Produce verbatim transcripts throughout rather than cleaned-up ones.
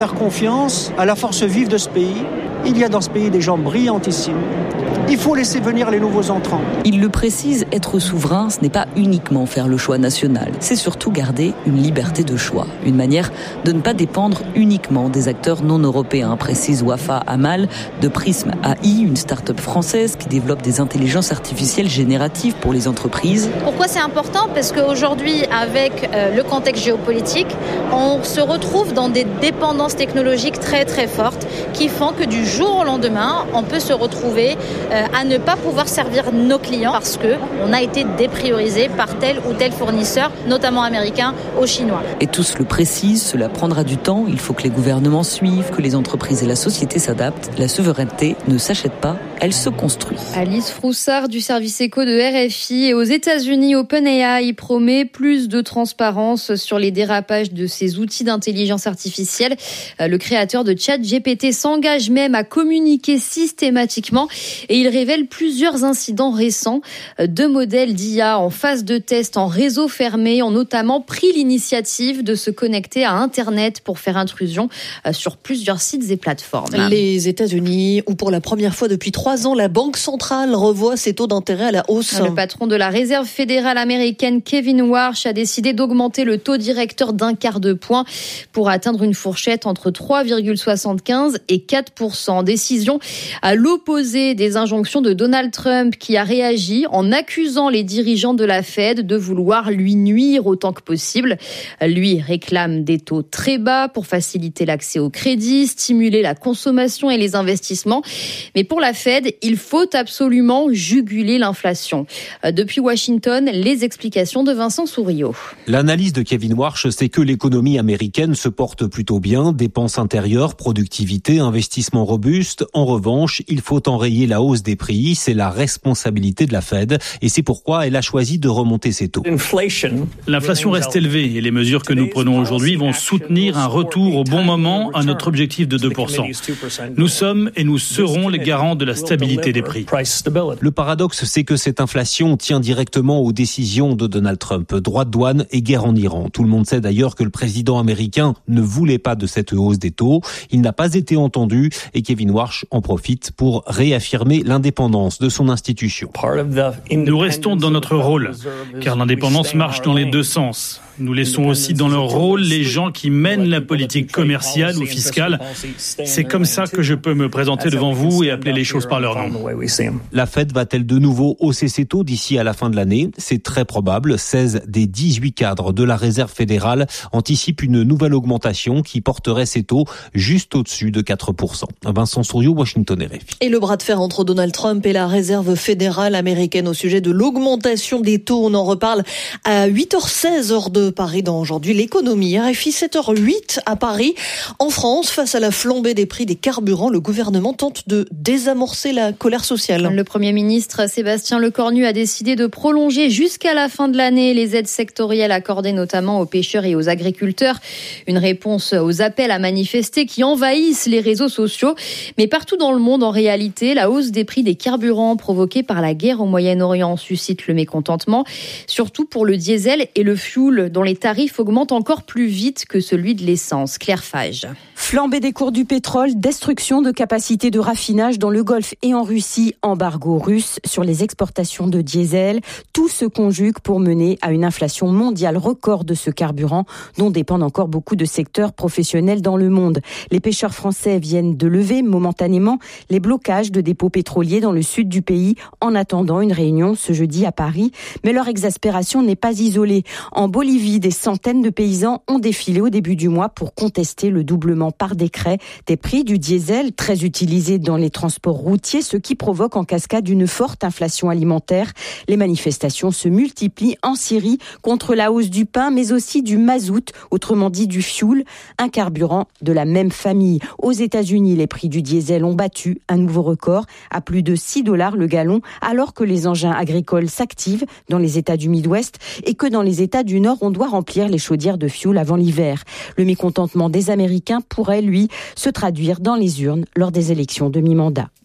Faire confiance à la force vive de ce pays. Il y a dans ce pays des gens brillantissimes. Il faut laisser venir les nouveaux entrants. Il le précise, être souverain, ce n'est pas uniquement faire le choix national. C'est surtout garder une liberté de choix. Une manière de ne pas dépendre uniquement des acteurs non européens, précise Wafa Amal de Prism A I, une start-up française qui développe des intelligences artificielles génératives pour les entreprises. Pourquoi c'est important ? Parce qu'aujourd'hui, avec euh, le contexte géopolitique, on se retrouve dans des dépendances technologiques très très fortes qui font que du jour au lendemain, on peut se retrouver euh, à ne pas pouvoir servir nos clients parce qu'on a été dépriorisé par tel ou tel fournisseur, notamment américain ou chinois. Et tous le précisent, cela prendra du temps. Il faut que les gouvernements suivent, que les entreprises et la société s'adaptent. La souveraineté ne s'achète pas, elle se construit. Alice Froussard du service éco de R F I. Et aux États-Unis, OpenAI promet plus de transparence sur les dérapages de ses outils d'intelligence artificielle. Le créateur de ChatGPT s'engage même à communiquer systématiquement et il révèle plusieurs incidents récents. Deux modèles d'I A en phase de test en réseau fermé ont notamment pris l'initiative de se connecter à Internet pour faire intrusion sur plusieurs sites et plateformes. Les États-Unis, où pour la première fois depuis trois ans, la Banque centrale revoit ses taux d'intérêt à la hausse. Le patron de la Réserve fédérale américaine, Kevin Warsh, a décidé d'augmenter le taux directeur d'un quart de point pour atteindre une fourchette entre trois virgule soixante-quinze et quatre pour cent. Décision à l'opposé des injonctions de Donald Trump qui a réagi en accusant les dirigeants de la Fed de vouloir lui nuire autant que possible. Lui réclame des taux très bas pour faciliter l'accès au crédit, stimuler la consommation et les investissements. Mais pour la Fed, il faut absolument juguler l'inflation. Depuis Washington, les explications de Vincent Souriau. L'analyse de Kevin Warsh, c'est que l'économie américaine se porte plutôt bien, dépenses intérieures, productivité, investissements robustes. En revanche, il faut enrayer la hausse des prix, c'est la responsabilité de la Fed et c'est pourquoi elle a choisi de remonter ses taux. L'inflation reste élevée et les mesures que nous prenons aujourd'hui vont soutenir un retour au bon moment à notre objectif de deux pour cent. Nous sommes et nous serons les garants de la stabilité des prix. Le paradoxe, c'est que cette inflation tient directement aux décisions de Donald Trump. Droits de douane et guerre en Iran. Tout le monde sait d'ailleurs que le président américain ne voulait pas de cette hausse des taux. Il n'a pas été entendu et Kevin Warsh en profite pour réaffirmer l'indépendance de son institution. Nous restons dans notre rôle, car l'indépendance marche dans les deux sens. Nous laissons aussi dans leur rôle les gens qui mènent la politique commerciale ou fiscale. C'est comme ça que je peux me présenter devant vous et appeler les choses par leur nom. La Fed va-t-elle de nouveau hausser ses taux d'ici à la fin de l'année ? C'est très probable. seize des dix-huit cadres de la Réserve fédérale anticipent une nouvelle augmentation qui porterait ses taux juste au-dessus de quatre pour cent. Vincent Souriau, Washington R F I. Et le bras de fer entre Donald Trump et la Réserve fédérale américaine au sujet de l'augmentation des taux. On en reparle à huit heures seize, heure de Paris dans Aujourd'hui l'économie. R F I sept heures huit à Paris. En France, face à la flambée des prix des carburants, le gouvernement tente de désamorcer la colère sociale. Le Premier ministre Sébastien Lecornu a décidé de prolonger jusqu'à la fin de l'année les aides sectorielles accordées notamment aux pêcheurs et aux agriculteurs. Une réponse aux appels à manifester qui envahissent les réseaux sociaux. Mais partout dans le monde, en réalité, la hausse des prix des carburants provoquée par la guerre au Moyen-Orient suscite le mécontentement. Surtout pour le diesel et le fioul, dont les tarifs augmentent encore plus vite que celui de l'essence. Claire Fage. Flambée des cours du pétrole, destruction de capacités de raffinage dans le Golfe et en Russie, embargo russe sur les exportations de diesel. Tout se conjugue pour mener à une inflation mondiale record de ce carburant dont dépendent encore beaucoup de secteurs professionnels dans le monde. Les pêcheurs français viennent de lever momentanément les blocages de dépôts pétroliers dans le sud du pays en attendant une réunion ce jeudi à Paris. Mais leur exaspération n'est pas isolée. En Bolivie, des centaines de paysans ont défilé au début du mois pour contester le doublement par décret des prix du diesel, très utilisé dans les transports routiers, ce qui provoque en cascade une forte inflation alimentaire. Les manifestations se multiplient en Syrie contre la hausse du pain, mais aussi du mazout, autrement dit du fioul, un carburant de la même famille. Aux États-Unis, les prix du diesel ont battu un nouveau record à plus de six dollars le gallon, alors que les engins agricoles s'activent dans les États du Midwest et que dans les États du Nord, on doit remplir les chaudières de fioul avant l'hiver. Le mécontentement des Américains pourrait, lui, se traduire dans les urnes lors des élections de mi-mandat.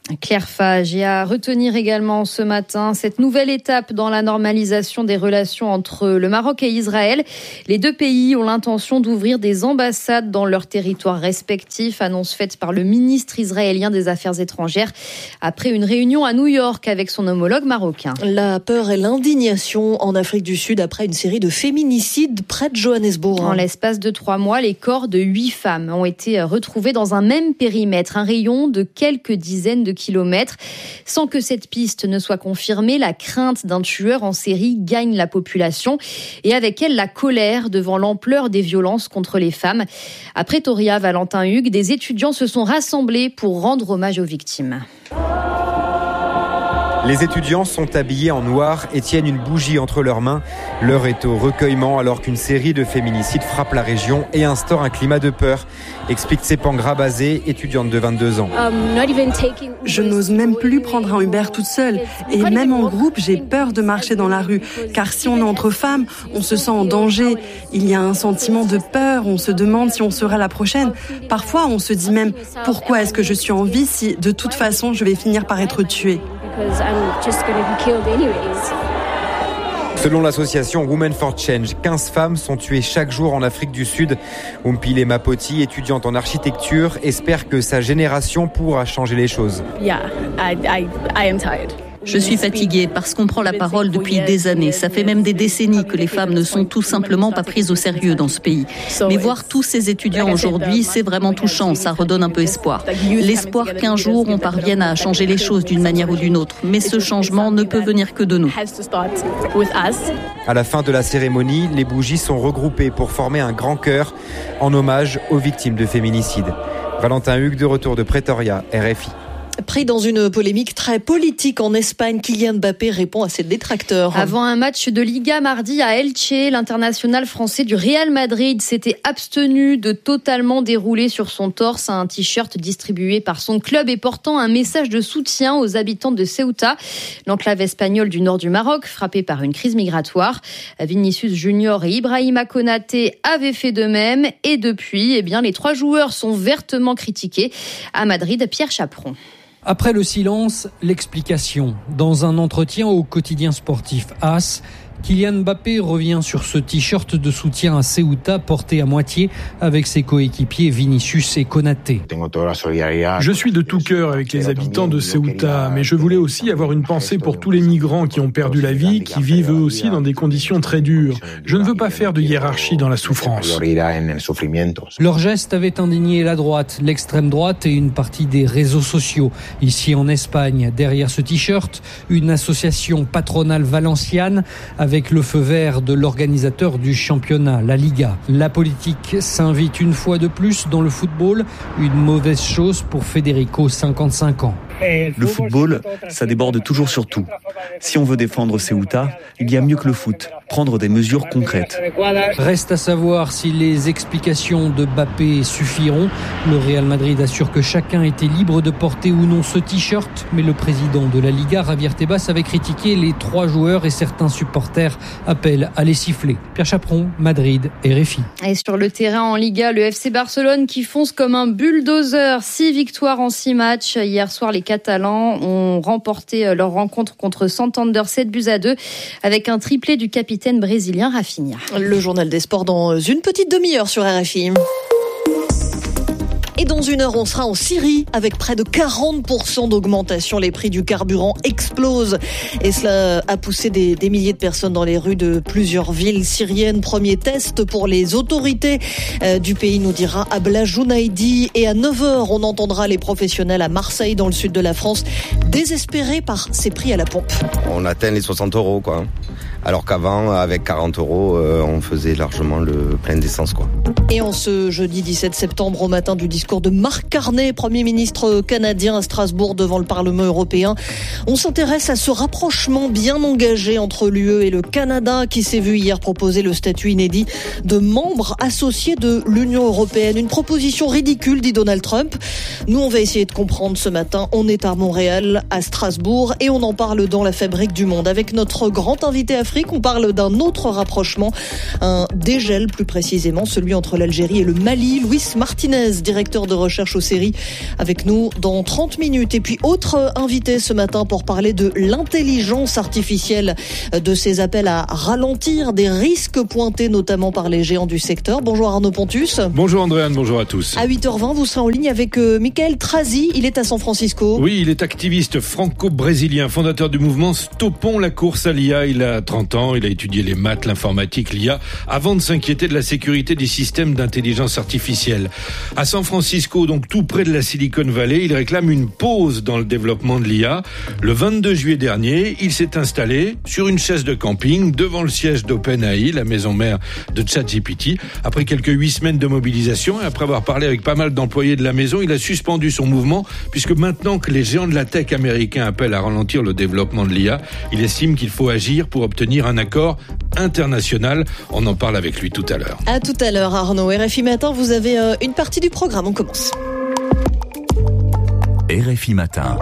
Claire Fage. Et à retenir également ce matin cette nouvelle étape dans la normalisation des relations entre le Maroc et Israël. Les deux pays ont l'intention d'ouvrir des ambassades dans leurs territoires respectifs, annonce faite par le ministre israélien des Affaires étrangères après une réunion à New York avec son homologue marocain. La peur et l'indignation en Afrique du Sud après une série de féminicides près de Johannesburg. En l'espace de trois mois, les corps de huit femmes ont été retrouvés dans un même périmètre, un rayon de quelques dizaines de kilomètres. Sans que cette piste ne soit confirmée, la crainte d'un tueur en série gagne la population et avec elle la colère devant l'ampleur des violences contre les femmes. À Pretoria, Valentin Hugues, des étudiants se sont rassemblés pour rendre hommage aux victimes. Les étudiants sont habillés en noir et tiennent une bougie entre leurs mains. L'heure est au recueillement alors qu'une série de féminicides frappe la région et instaure un climat de peur, explique Tsepangra Bazé, étudiante de vingt-deux ans. Je n'ose même plus prendre un Uber toute seule. Et même en groupe, j'ai peur de marcher dans la rue. Car si on est entre femmes, on se sent en danger. Il y a un sentiment de peur, on se demande si on sera la prochaine. Parfois, on se dit même, pourquoi est-ce que je suis en vie si de toute façon je vais finir par être tuée? Selon l'association Women for Change, quinze femmes sont tuées chaque jour en Afrique du Sud. Umpile Mapoti, étudiante en architecture, espère que sa génération pourra changer les choses. Yeah, I, I, I am tired. Je suis fatiguée parce qu'on prend la parole depuis des années. Ça fait même des décennies que les femmes ne sont tout simplement pas prises au sérieux dans ce pays. Mais voir tous ces étudiants aujourd'hui, c'est vraiment touchant. Ça redonne un peu espoir. L'espoir qu'un jour on parvienne à changer les choses d'une manière ou d'une autre. Mais ce changement ne peut venir que de nous. À la fin de la cérémonie, les bougies sont regroupées pour former un grand chœur en hommage aux victimes de féminicide. Valentin Hugues, de retour de Pretoria, R F I. Pris dans une polémique très politique en Espagne, Kylian Mbappé répond à ses détracteurs. Avant un match de Liga mardi à Elche, l'international français du Real Madrid s'était abstenu de totalement dérouler sur son torse un t-shirt distribué par son club et portant un message de soutien aux habitants de Ceuta, l'enclave espagnole du nord du Maroc, frappée par une crise migratoire. Vinicius Junior et Ibrahima Konaté avaient fait de même et depuis, eh bien, les trois joueurs sont vertement critiqués. À Madrid, Pierre Chaperon. Après le silence, l'explication. Dans un entretien au quotidien sportif A S, Kylian Mbappé revient sur ce t-shirt de soutien à Ceuta porté à moitié avec ses coéquipiers Vinicius et Konaté. Je suis de tout cœur avec les habitants de Ceuta, mais je voulais aussi avoir une pensée pour tous les migrants qui ont perdu la vie, qui vivent eux aussi dans des conditions très dures. Je ne veux pas faire de hiérarchie dans la souffrance. Leur geste avait indigné la droite, l'extrême droite et une partie des réseaux sociaux. Ici en Espagne, derrière ce t-shirt, une association patronale valenciane avec le feu vert de l'organisateur du championnat, la Liga. La politique s'invite une fois de plus dans le football, une mauvaise chose pour Federico, cinquante-cinq ans. Le football, ça déborde toujours sur tout. Si on veut défendre Ceuta, il y a mieux que le foot, prendre des mesures concrètes. Reste à savoir si les explications de Mbappé suffiront. Le Real Madrid assure que chacun était libre de porter ou non ce t-shirt, mais le président de la Liga, Javier Tebas, avait critiqué les trois joueurs et certains supporters appellent à les siffler. Pierre Chaperon, Madrid, R F I. Et sur le terrain en Liga, le F C Barcelone qui fonce comme un bulldozer. Six victoires en six matchs. Hier soir, les Catalans ont remporté leur rencontre contre Santander sept buts à deux avec un triplé du capitaine brésilien Rafinha. Le journal des sports dans une petite demi-heure sur R F I. Et dans une heure, on sera en Syrie avec près de quarante pour cent d'augmentation. Les prix du carburant explosent. Et cela a poussé des, des milliers de personnes dans les rues de plusieurs villes syriennes. Premier test pour les autorités euh, du pays, nous dira Abla Jounaidi. Et à neuf heures, on entendra les professionnels à Marseille, dans le sud de la France, désespérés par ces prix à la pompe. On atteint les soixante euros, quoi. Alors qu'avant, avec quarante euros, euh, on faisait largement le plein d'essence, quoi. Et en ce jeudi dix-sept septembre, au matin du discours de Mark Carney, Premier ministre canadien à Strasbourg devant le Parlement européen, on s'intéresse à ce rapprochement bien engagé entre l'U E et le Canada qui s'est vu hier proposer le statut inédit de membre associé de l'Union européenne. Une proposition ridicule, dit Donald Trump. Nous, on va essayer de comprendre ce matin. On est à Montréal, à Strasbourg, et on en parle dans la Fabrique du Monde avec notre grand invité africain Afrique. On parle d'un autre rapprochement, un dégel plus précisément, celui entre l'Algérie et le Mali. Luis Martinez, directeur de recherche au C E R I, avec nous dans trente minutes. Et puis autre invité ce matin pour parler de l'intelligence artificielle, de ces appels à ralentir, des risques pointés notamment par les géants du secteur. Bonjour Arnaud Pontus. Bonjour Andréane, bonjour à tous. À huit heures vingt, vous serez en ligne avec euh, Michael Trasi, il est à San Francisco. Oui, il est activiste franco-brésilien, fondateur du mouvement Stoppons la course à l'I A. Il a trente ans, il a étudié les maths, l'informatique, l'I A, avant de s'inquiéter de la sécurité des systèmes d'intelligence artificielle. À San Francisco, donc tout près de la Silicon Valley, il réclame une pause dans le développement de l'I A. Le vingt-deux juillet dernier, il s'est installé sur une chaise de camping devant le siège d'OpenAI, la maison mère de ChatGPT. Après quelques huit semaines de mobilisation et après avoir parlé avec pas mal d'employés de la maison, il a suspendu son mouvement puisque maintenant que les géants de la tech américains appellent à ralentir le développement de l'I A, il estime qu'il faut agir pour obtenir un accord international. On en parle avec lui tout à l'heure. À tout à l'heure Arnaud. R F I Matin, vous avez euh, une partie du programme. On commence. R F I Matin.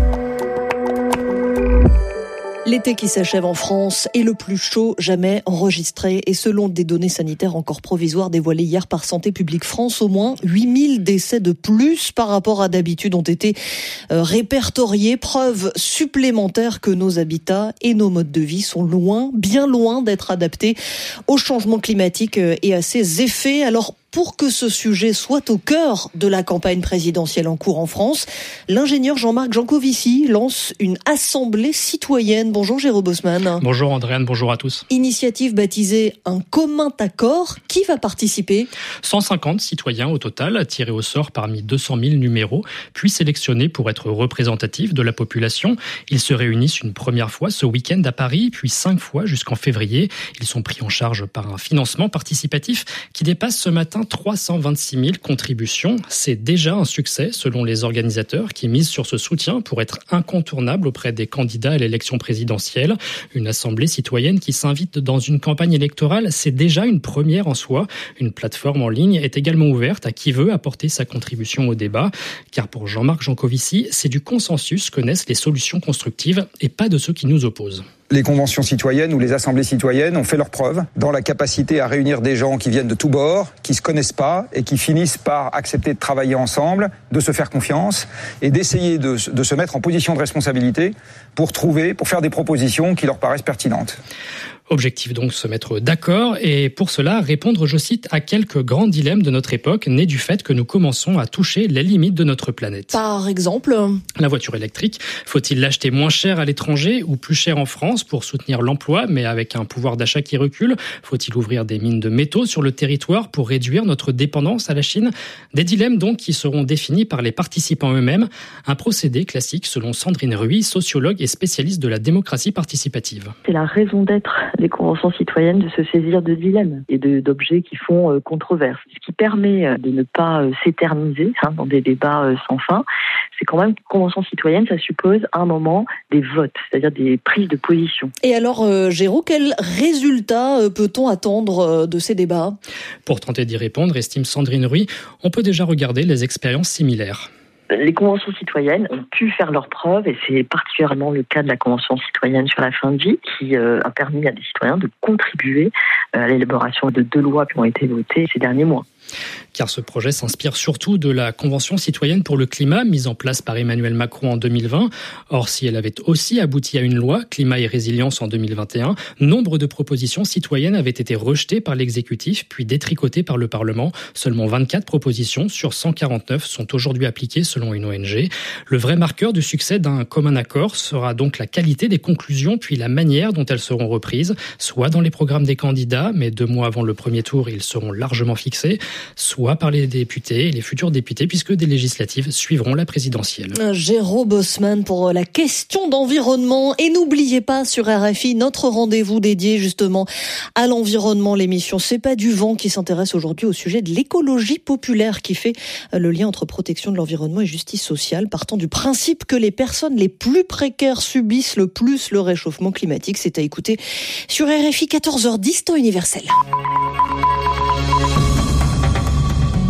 L'été qui s'achève en France est le plus chaud jamais enregistré et selon des données sanitaires encore provisoires dévoilées hier par Santé publique France, au moins huit mille décès de plus par rapport à d'habitude ont été répertoriés. Preuve supplémentaire que nos habitats et nos modes de vie sont loin, bien loin d'être adaptés au changement climatique et à ses effets. Alors, pour que ce sujet soit au cœur de la campagne présidentielle en cours en France, l'ingénieur Jean-Marc Jancovici lance une assemblée citoyenne. Bonjour Jérôme Bosman. Bonjour Andréane, bonjour à tous. Initiative baptisée Un commun accord. Qui va participer ? cent cinquante citoyens au total, tirés au sort parmi deux cent mille numéros, puis sélectionnés pour être représentatifs de la population. Ils se réunissent une première fois ce week-end à Paris, puis cinq fois jusqu'en février. Ils sont pris en charge par un financement participatif qui dépasse ce matin trois cent vingt-six mille contributions. C'est déjà un succès selon les organisateurs qui misent sur ce soutien pour être incontournable auprès des candidats à l'élection présidentielle. Une assemblée citoyenne qui s'invite dans une campagne électorale, c'est déjà une première en soi. Une plateforme en ligne est également ouverte à qui veut apporter sa contribution au débat. Car pour Jean-Marc Jancovici, c'est du consensus que naissent les solutions constructives et pas de ceux qui nous opposent. Les conventions citoyennes ou les assemblées citoyennes ont fait leur preuve dans la capacité à réunir des gens qui viennent de tous bords, qui se connaissent pas et qui finissent par accepter de travailler ensemble, de se faire confiance et d'essayer de, de se mettre en position de responsabilité pour trouver, pour faire des propositions qui leur paraissent pertinentes. Objectif donc se mettre d'accord et pour cela répondre, je cite, à quelques grands dilemmes de notre époque nés du fait que nous commençons à toucher les limites de notre planète. Par exemple, la voiture électrique, faut-il l'acheter moins cher à l'étranger ou plus cher en France pour soutenir l'emploi mais avec un pouvoir d'achat qui recule ? Faut-il ouvrir des mines de métaux sur le territoire pour réduire notre dépendance à la Chine ? Des dilemmes donc qui seront définis par les participants eux-mêmes, un procédé classique selon Sandrine Ruy, sociologue et spécialiste de la démocratie participative. C'est la raison d'être des conventions citoyennes de se saisir de dilemmes et de, d'objets qui font euh, controverse. Ce qui permet euh, de ne pas euh, s'éterniser hein, dans des débats euh, sans fin, c'est quand même, convention citoyenne, ça suppose à un moment des votes, c'est-à-dire des prises de position. Et alors, euh, Géraud, quel résultat euh, peut-on attendre euh, de ces débats ? Pour tenter d'y répondre, estime Sandrine Ruy, on peut déjà regarder les expériences similaires. Les conventions citoyennes ont pu faire leurs preuves et c'est particulièrement le cas de la convention citoyenne sur la fin de vie qui euh, a permis à des citoyens de contribuer à l'élaboration de deux lois qui ont été votées ces derniers mois. Car ce projet s'inspire surtout de la Convention citoyenne pour le climat mise en place par Emmanuel Macron en deux mille vingt. Or, si elle avait aussi abouti à une loi climat et résilience en deux mille vingt et un, nombre de propositions citoyennes avaient été rejetées par l'exécutif puis détricotées par le Parlement. Seulement vingt-quatre propositions sur cent quarante-neuf sont aujourd'hui appliquées selon une O N G. Le vrai marqueur du succès d'un commun accord sera donc la qualité des conclusions puis la manière dont elles seront reprises, soit dans les programmes des candidats, mais deux mois avant le premier tour, ils seront largement fixés, soit par les députés et les futurs députés, puisque des législatives suivront la présidentielle. Jérôme Bosman pour la question d'environnement. Et n'oubliez pas sur R F I notre rendez-vous dédié justement à l'environnement. L'émission C'est pas du vent qui s'intéresse aujourd'hui au sujet de l'écologie populaire qui fait le lien entre protection de l'environnement et justice sociale, partant du principe que les personnes les plus précaires subissent le plus le réchauffement climatique. C'est à écouter sur R F I quatorze heures dix, temps universel.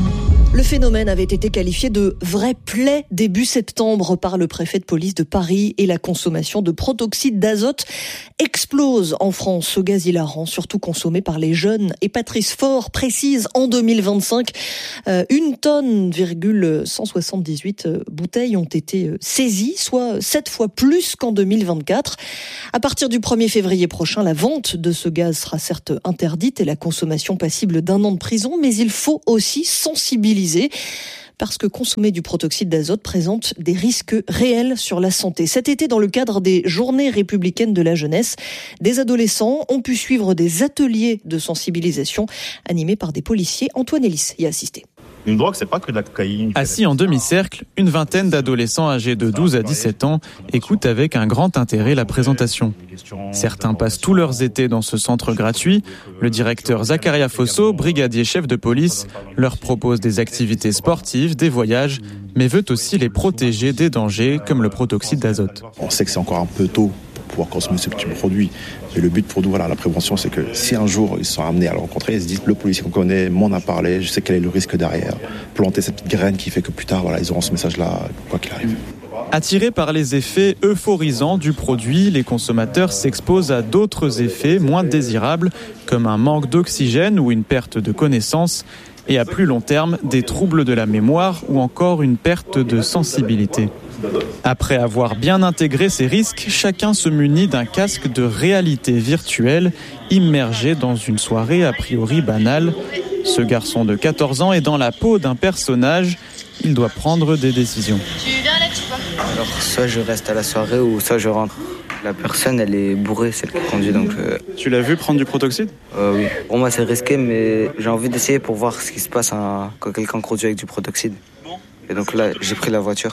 Le phénomène avait été qualifié de vraie plaie début septembre par le préfet de police de Paris et la consommation de protoxyde d'azote explose en France. Ce gaz hilarant, surtout consommé par les jeunes. Et Patrice Faure précise en deux mille vingt-cinq, euh, une tonne, virgule cent soixante-dix-huit bouteilles ont été saisies, soit sept fois plus qu'en deux mille vingt-quatre. À partir du premier février prochain, la vente de ce gaz sera certes interdite et la consommation passible d'un an de prison, mais il faut aussi sensibiliser parce que consommer du protoxyde d'azote présente des risques réels sur la santé. Cet été, dans le cadre des Journées républicaines de la jeunesse, des adolescents ont pu suivre des ateliers de sensibilisation animés par des policiers. Antoine Hélice y a assisté. Une drogue, c'est pas que de la cocaïne. Assis en demi-cercle, une vingtaine d'adolescents âgés de douze à dix-sept ans écoutent avec un grand intérêt la présentation. Certains passent tous leurs étés dans ce centre gratuit. Le directeur Zacharia Fosso, brigadier chef de police, leur propose des activités sportives, des voyages, mais veut aussi les protéger des dangers comme le protoxyde d'azote. On sait que c'est encore un peu tôt pour pouvoir consommer ce petit produit. Et le but pour nous, voilà, la prévention, c'est que si un jour ils sont amenés à le rencontrer, ils se disent, le policier qu'on connaît m'en a parlé, je sais quel est le risque derrière. Planter cette petite graine qui fait que plus tard, voilà, ils auront ce message-là, quoi qu'il arrive. Attirés par les effets euphorisants du produit, les consommateurs s'exposent à d'autres effets moins désirables, comme un manque d'oxygène ou une perte de connaissance, et à plus long terme, des troubles de la mémoire ou encore une perte de sensibilité. Après avoir bien intégré ces risques, chacun se munit d'un casque de réalité virtuelle, immergé dans une soirée a priori banale. Ce garçon de quatorze ans est dans la peau d'un personnage. Il doit prendre des décisions. Tu viens là, tu vois ? Alors, soit je reste à la soirée ou soit je rentre. La personne, elle est bourrée, celle qui conduit, donc... Euh... Tu l'as vu prendre du protoxyde ? euh, Oui. Pour moi, c'est risqué, mais j'ai envie d'essayer pour voir ce qui se passe hein, quand quelqu'un conduit avec du protoxyde. Et donc là, j'ai pris la voiture.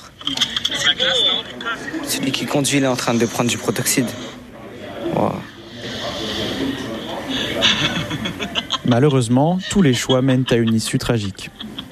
Celui qui conduit, il est en train de prendre du protoxyde. Wow. Malheureusement, tous les choix mènent à une issue tragique.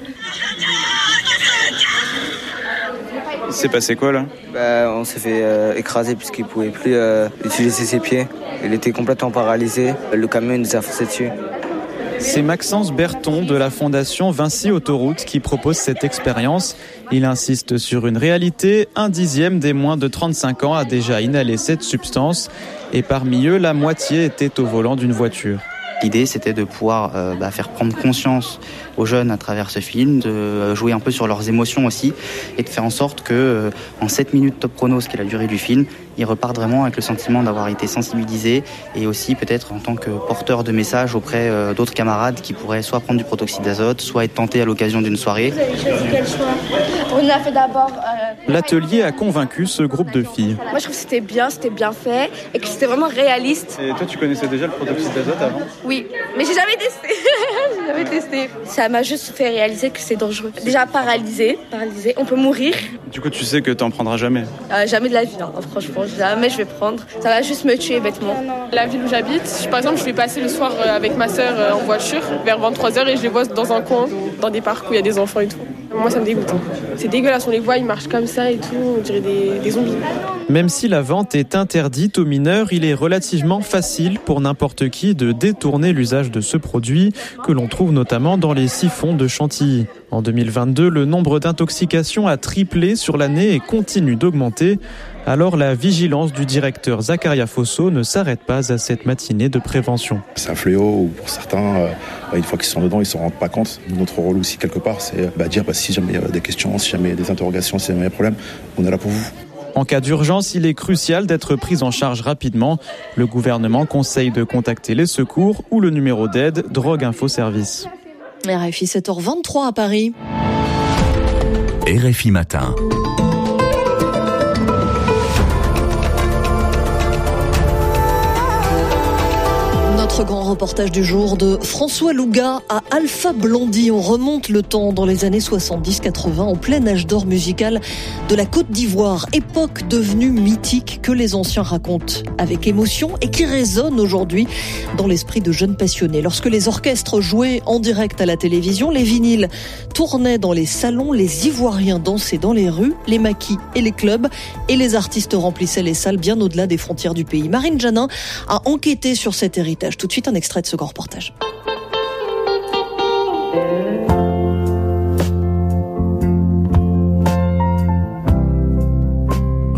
Il s'est passé quoi là ? Bah, on s'est fait euh, écraser puisqu'il ne pouvait plus euh, utiliser ses pieds. Il était complètement paralysé. Le camion il nous a foncé dessus. C'est Maxence Berton de la fondation Vinci Autoroute qui propose cette expérience. Il insiste sur une réalité. Un dixième des moins de trente-cinq ans a déjà inhalé cette substance. Et parmi eux, la moitié était au volant d'une voiture. L'idée, c'était de pouvoir euh, bah, faire prendre conscience aux jeunes à travers ce film, de euh, jouer un peu sur leurs émotions aussi, et de faire en sorte que, euh, en sept minutes top chrono, ce qui est la durée du film, ils repartent vraiment avec le sentiment d'avoir été sensibilisés, et aussi peut-être en tant que porteur de messages auprès euh, d'autres camarades qui pourraient soit prendre du protoxyde d'azote, soit être tentés à l'occasion d'une soirée. Vous avez choisi quel choix ? On a fait d'abord... Euh... L'atelier a convaincu ce groupe de filles. Moi, je trouve que c'était bien, c'était bien fait, et que c'était vraiment réaliste. Et toi, tu connaissais déjà le protoxyde d'azote avant ? Oui, mais j'ai jamais testé. j'ai jamais testé. Ça m'a juste fait réaliser que c'est dangereux. Déjà paralysé, paralysé, on peut mourir. Du coup, tu sais que t'en prendras jamais. Euh, jamais de la vie, hein, franchement, jamais je vais prendre. Ça va juste me tuer bêtement. La ville où j'habite, par exemple, je vais passer le soir avec ma sœur en voiture vers vingt-trois heures et je les vois dans un coin, dans des parcs où il y a des enfants et tout. Moi, ça me dégoûte. C'est dégueulasse, on les voit, ils marchent comme ça et tout, on dirait des, des zombies. Même si la vente est interdite aux mineurs, il est relativement facile pour n'importe qui de détourner l'usage de ce produit que l'on trouve notamment dans les siphons de Chantilly. En deux mille vingt-deux, le nombre d'intoxications a triplé sur l'année et continue d'augmenter. Alors la vigilance du directeur Zacharia Fosso ne s'arrête pas à cette matinée de prévention. C'est un fléau où pour certains, euh, une fois qu'ils sont dedans, ils ne se rendent pas compte. Notre rôle aussi quelque part, c'est bah, dire bah, si jamais il y a des questions, si jamais il y a des interrogations, si jamais il y a des problèmes, on est là pour vous. En cas d'urgence, il est crucial d'être pris en charge rapidement. Le gouvernement conseille de contacter les secours ou le numéro d'aide Drogue Info Service. R F I sept heures vingt-trois à Paris. R F I Matin. Notre grand reportage du jour de François Louga à Alpha Blondy. On remonte le temps dans les années soixante-dix quatre-vingts, en plein âge d'or musical de la Côte d'Ivoire. Époque devenue mythique que les anciens racontent avec émotion et qui résonne aujourd'hui dans l'esprit de jeunes passionnés. Lorsque les orchestres jouaient en direct à la télévision, les vinyles tournaient dans les salons, les Ivoiriens dansaient dans les rues, les maquis et les clubs, et les artistes remplissaient les salles bien au-delà des frontières du pays. Marine Janin a enquêté sur cet héritage. Tout de suite, un extrait de ce grand reportage.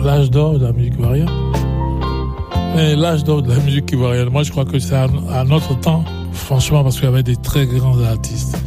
l'âge d'or de la musique ivoirienne. Mais l'âge d'or de la musique ivoirienne, moi je crois que c'est à, à notre temps, franchement, parce qu'il y avait des très grands artistes.